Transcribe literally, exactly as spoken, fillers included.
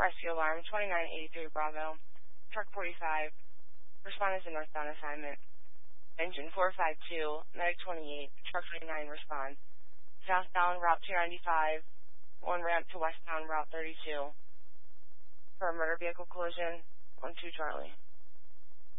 Rescue alarm twenty-nine eighty-three Bravo. Truck forty-five. Respond is a northbound assignment. Engine four five two. Medic twenty-eight. Truck twenty-nine respond. Southbound Route two ninety-five. One ramp to westbound Route thirty-two. For a motor vehicle collision, one two Charlie.